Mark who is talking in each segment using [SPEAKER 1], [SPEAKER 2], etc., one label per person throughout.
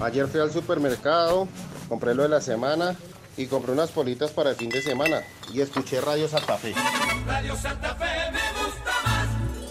[SPEAKER 1] Ayer fui al supermercado, compré lo de la semana y compré unas politas para el fin de semana y escuché Radio Santa Fe.
[SPEAKER 2] Radio Santa Fe me gusta más.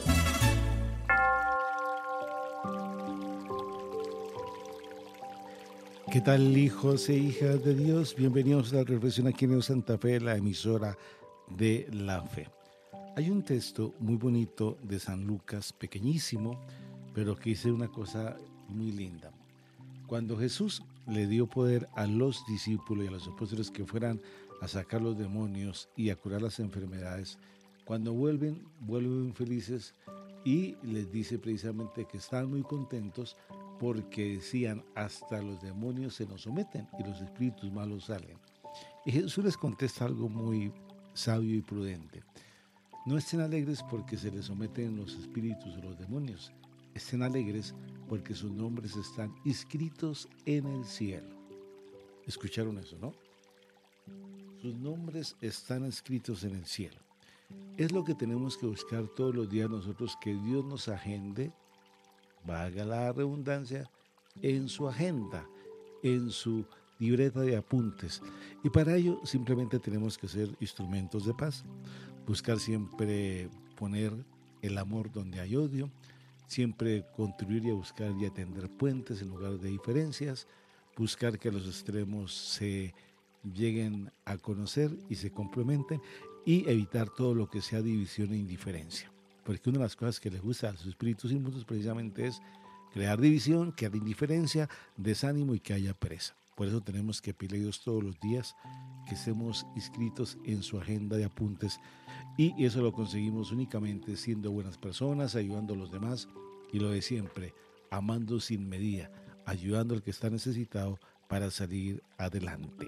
[SPEAKER 3] ¿Qué tal, hijos e hijas de Dios? Bienvenidos a la reflexión aquí en Radio Santa Fe, la emisora de la fe. Hay un texto muy bonito de San Lucas, pequeñísimo, pero que dice una cosa muy linda. Cuando Jesús le dio poder a los discípulos y a los apóstoles que fueran a sacar los demonios y a curar las enfermedades, cuando vuelven felices y les dice precisamente que están muy contentos porque decían, hasta los demonios se nos someten y los espíritus malos salen. Y Jesús les contesta algo muy sabio y prudente. No estén alegres porque se les someten los espíritus o los demonios. Estén alegres porque sus nombres están inscritos en el cielo. ¿Escucharon eso, no? Sus nombres están escritos en el cielo. Es lo que tenemos que buscar todos los días nosotros, que Dios nos agende, valga la redundancia, en su agenda, en su libreta de apuntes. Y para ello simplemente tenemos que ser instrumentos de paz. Buscar siempre poner el amor donde hay odio, siempre contribuir y a buscar y atender puentes en lugar de diferencias, buscar que los extremos se lleguen a conocer y se complementen y evitar todo lo que sea división e indiferencia. Porque una de las cosas que les gusta a los espíritus inmundos precisamente es crear división, crear indiferencia, desánimo y que haya pereza. Por eso tenemos que pedirle a Dios todos los días que estemos inscritos en su agenda de apuntes, y eso lo conseguimos únicamente siendo buenas personas, ayudando a los demás y lo de siempre, amando sin medida, ayudando al que está necesitado para salir adelante.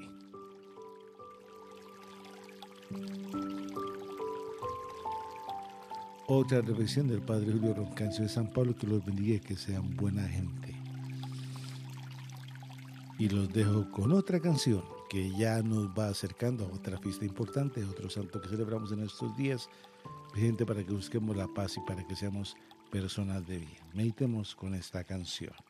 [SPEAKER 3] Otra reflexión del Padre Julio Roncancio de San Pablo, que los bendiga y que sean buena gente. Y los dejo con otra canción que ya nos va acercando a otra fiesta importante, a otro santo que celebramos en estos días, gente, para que busquemos la paz y para que seamos personas de bien. Meditemos con esta canción.